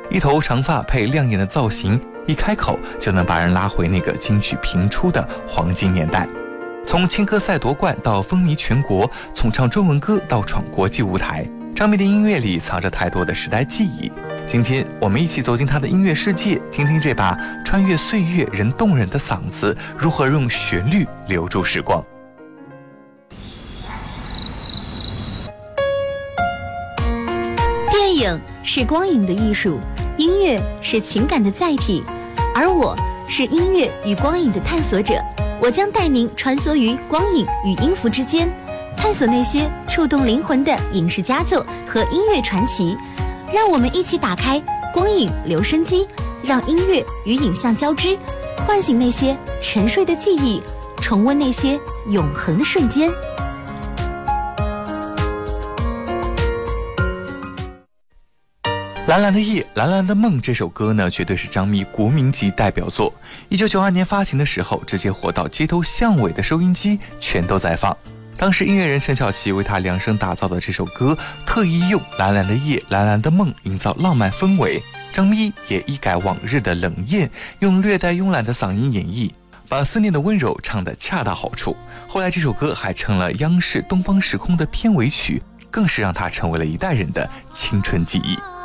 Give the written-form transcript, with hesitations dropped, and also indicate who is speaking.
Speaker 1: 一头长发配亮眼的造型，一开口就能把人拉回那个金曲频出的黄金年代。从青歌赛夺冠到风靡全国，从唱中文歌到闯国际舞台，张密的音乐里藏着太多的时代记忆。今天我们一起走进他的音乐世界，听听这把穿越岁月仍动人的嗓子如何用旋律留住时光。
Speaker 2: 电影是光影的艺术，音乐是情感的载体，而我是音乐与光影的探索者。我将带您穿梭于光影与音符之间，探索那些触动灵魂的影视佳作和音乐传奇。让我们一起打开光影留声机，让音乐与影像交织，唤醒那些沉睡的记忆，重温那些永恒的瞬间。
Speaker 1: 蓝蓝的夜，蓝蓝的梦这首歌呢，绝对是张密国民级代表作。1992年发行的时候，直接火到街头巷尾的收音机全都在放。当时音乐人陈小奇为他量身打造的这首歌，特意用蓝蓝的夜，蓝蓝的梦营造浪漫氛围。张密也一改往日的冷艳，用略带慵懒的嗓音演绎，把思念的温柔唱得恰到好处。后来这首歌还成了央视东方时空的片尾曲，更是让它成为了一代人的青春记忆。